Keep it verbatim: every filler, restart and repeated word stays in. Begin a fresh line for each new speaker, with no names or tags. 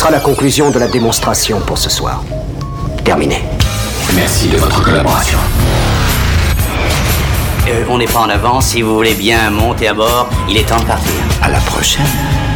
sera la conclusion de la démonstration pour ce soir. Terminé.
Merci de votre collaboration.
Euh, on n'est pas en avance, si vous voulez bien monter à bord, il est temps de partir.
À la prochaine.